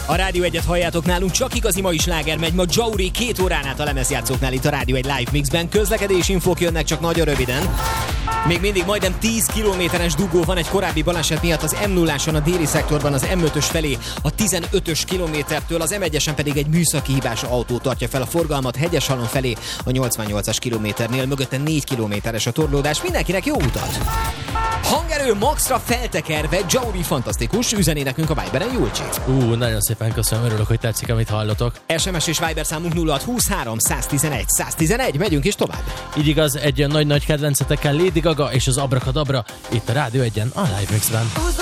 A Rádió 1-et halljátok nálunk, csak igazi mai sláger megy ma Jauri 2 órán át a lemezjátszóknál itt a Rádió 1 Live Mixben. Közlekedési infók jönnek csak nagyon röviden. Még mindig majdnem 10 kilométeres dugó van egy korábbi baleset miatt az M0-áson a déli szektorban az M5-ös felé a 15-ös kilométertől, az M1-esen pedig egy műszaki hibás autó tartja fel a forgalmat Hegyeshalom felé a 88-as kilométernél, mögötte 4 kilométeres a torlódás. Mindenkinek jó utat! Hangerő maxra feltekerve, Jauri fantasztikus, üzeni nekünk a Viberen Julcsi. Nagyon szépen köszönöm, örülök, hogy tetszik, amit hallotok. SMS és Viber számunk 0623 111 111, megyünk is tovább. Így igaz, egy nagy-nagy kedvencetekkel Lady Gaga és az Abracadabra itt a Rádió 1-en a Live Mixben.